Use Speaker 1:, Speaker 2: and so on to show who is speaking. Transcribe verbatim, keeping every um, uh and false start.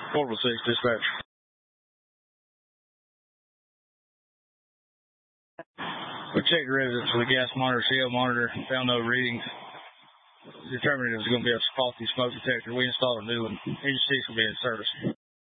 Speaker 1: Portable six, dispatch. We checked the residence for the gas monitor, C O monitor, found no readings. Determined it was going to be a faulty smoke detector. We installed a new one. Engine six will be in service.